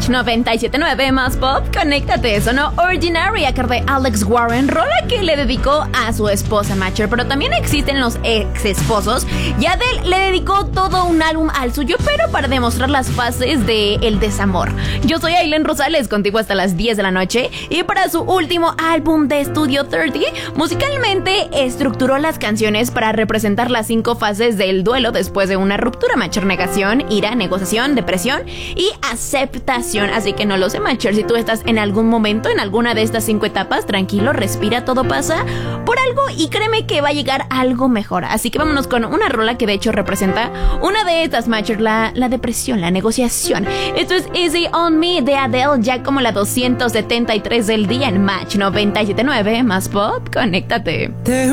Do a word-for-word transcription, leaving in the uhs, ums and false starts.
Match noventa y siete punto nueve más pop, conéctate. Sonó Ordinary a cargo de Alex Warren, rola que le dedicó a su esposa Matcher, pero también existen los ex esposos. Y Adele le dedicó todo un álbum al suyo, pero para demostrar las fases del desamor. Yo soy Aileen Rosales, contigo hasta las diez de la noche, y para su último álbum de estudio treinta, musicalmente estructuró las canciones para representar las cinco fases del duelo después de una ruptura. Matcher: negación, ira, negociación, depresión y aceptación. Así que no lo sé, Matcher, si tú estás en algún momento en alguna de estas cinco etapas, tranquilo, respira, todo pasa por algo y créeme que va a llegar algo mejor. Así que vámonos con una rola que de hecho representa una de estas, Matcher, la, la depresión, la negociación. Esto es Easy on Me de Adele, ya como la doscientos setenta y tres del día en Match noventa y siete punto nueve más pop, conéctate. Te